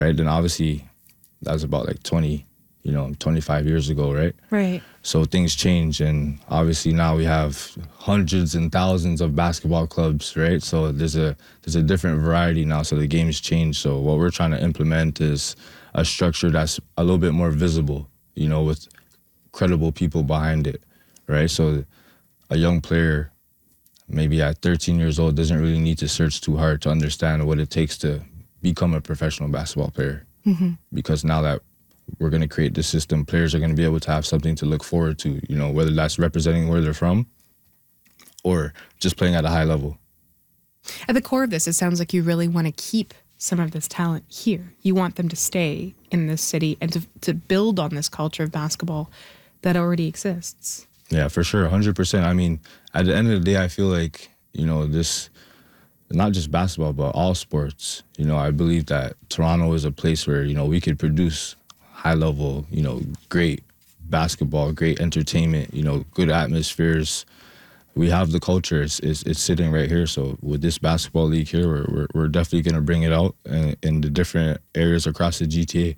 right? Then obviously that was about like 25 years ago, right? Right. So things change, and obviously now we have hundreds and thousands of basketball clubs, right? So there's a different variety now, so the game's changed. So what we're trying to implement is a structure that's a little bit more visible, with credible people behind it, right? So a young player, maybe at 13 years old, doesn't really need to search too hard to understand what it takes to become a professional basketball player. Mm-hmm. Because now that we're going to create this system, players are going to be able to have something to look forward to, whether that's representing where they're from or just playing at a high level. At the core of this, it sounds like you really want to keep some of this talent here. You want them to stay in this city and to build on this culture of basketball that already exists. Yeah, for sure, 100%. I mean, at the end of the day, I feel like, this, not just basketball, but all sports, I believe that Toronto is a place where, we could produce high level, great basketball, great entertainment, good atmospheres. We have the culture. It's sitting right here. So with this basketball league here, we're definitely going to bring it out in the different areas across the GTA.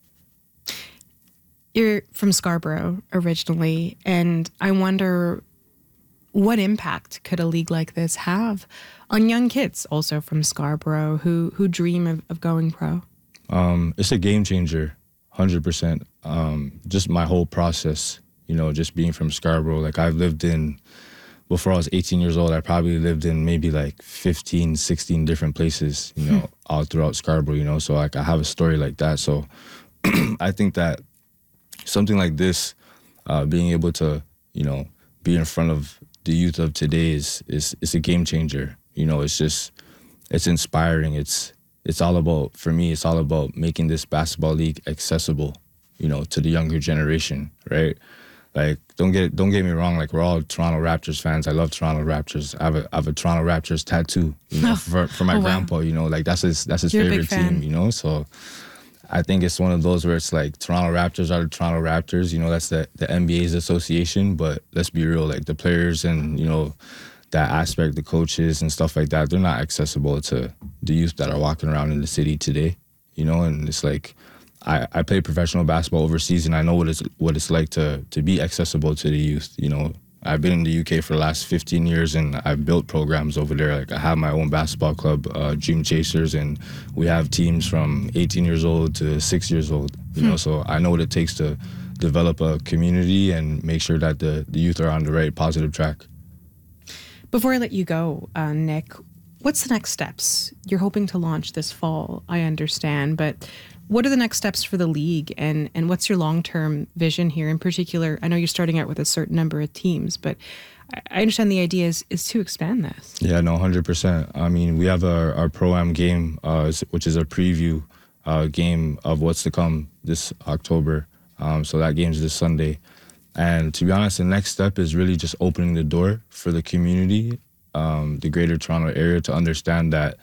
You're from Scarborough originally, and I wonder what impact could a league like this have on young kids also from Scarborough who dream of going pro? It's a game changer, 100%. Just my whole process, just being from Scarborough, like I've lived in, before I was 18 years old, I probably lived in maybe like 15, 16 different places, all throughout Scarborough, so like I have a story like that. So I think that something like this, being able to, be in front of the youth of today is a game changer. It's inspiring. It's all about, for me, it's all about making this basketball league accessible, to the younger generation, right? Like, don't get me wrong. Like, we're all Toronto Raptors fans. I love Toronto Raptors. I have a Toronto Raptors tattoo, for my grandpa. Like that's his You're favorite team. So I think it's one of those where it's like Toronto Raptors are the Toronto Raptors. That's the NBA's association. But let's be real, like the players and that aspect, the coaches and stuff like that, they're not accessible to the youth that are walking around in the city today. And it's like, I play professional basketball overseas, and I know what it's like to be accessible to the youth. I've been in the UK for the last 15 years, and I've built programs over there. Like I have my own basketball club, Dream Chasers, and we have teams from 18 years old to 6 years old. So I know what it takes to develop a community and make sure that the youth are on the right positive track. Before I let you go, Nick, what's the next steps? You're hoping to launch this fall, I understand, but what are the next steps for the league, and what's your long-term vision here? In particular, I know you're starting out with a certain number of teams, but I understand the idea is to expand this. Yeah, no, 100%. I mean, we have our Pro-Am game, which is a preview game of what's to come this October. So that game's this Sunday. And to be honest, the next step is really just opening the door for the community, the greater Toronto area, to understand that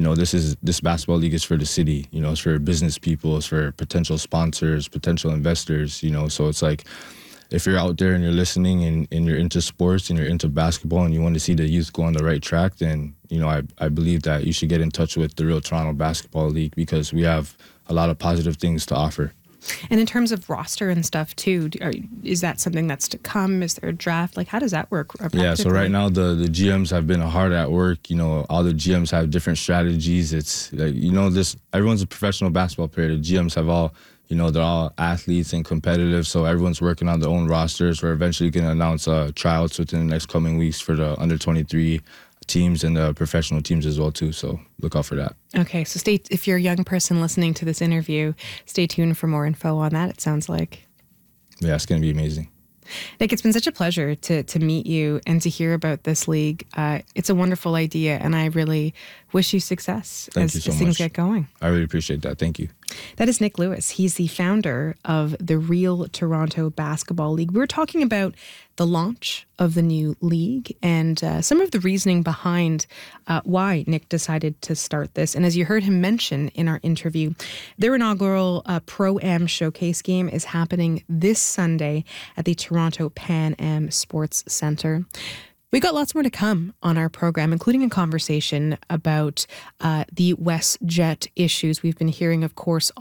this basketball league is for the city, it's for business people, it's for potential sponsors, potential investors, so it's like, if you're out there and you're listening and you're into sports and you're into basketball and you want to see the youth go on the right track, then, I believe that you should get in touch with the Real Toronto Basketball League, because we have a lot of positive things to offer. And in terms of roster and stuff too, is that something that's to come? Is there a draft? Like, how does that work? Yeah, so right now the GMs have been hard at work. All the GMs have different strategies. It's like, everyone's a professional basketball player. The GMs have all, they're all athletes and competitive. So everyone's working on their own rosters. We're eventually going to announce tryouts within the next coming weeks for the under-23 teams and the professional teams as well too, so look out for that. Okay, so if you're a young person listening to this interview, stay tuned for more info on that, it sounds like. Yeah, it's going to be amazing. Nick, it's been such a pleasure to meet you and to hear about this league. It's a wonderful idea, and I really wish you success as things get going. I really appreciate that. Thank you. That is Nick Lewis. He's the founder of the Real Toronto Basketball League. We're talking about the launch of the new league and some of the reasoning behind why Nick decided to start this. And as you heard him mention in our interview, their inaugural Pro-Am Showcase game is happening this Sunday at the Toronto Pan Am Sports Centre. We got lots more to come on our program, including a conversation about the WestJet issues. We've been hearing, of course,